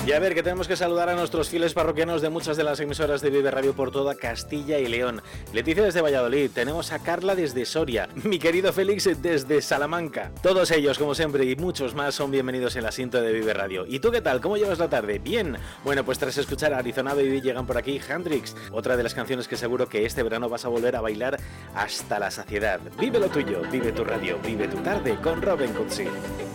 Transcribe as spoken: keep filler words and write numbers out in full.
Y a ver, que tenemos que saludar a nuestros fieles parroquianos de muchas de las emisoras de Vive Radio por toda Castilla y León. Leticia desde Valladolid, tenemos a Carla desde Soria, mi querido Félix desde Salamanca. Todos ellos, como siempre, y muchos más son bienvenidos en la cinta de Vive Radio. ¿Y tú qué tal? ¿Cómo llevas la tarde? ¿Bien? Bueno, pues tras escuchar a Arizona Baby llegan por aquí Hendrix, otra de las canciones que seguro que este verano vas a volver a bailar hasta la saciedad. Vive lo tuyo, vive tu radio, vive tu tarde con Robin Cutsi.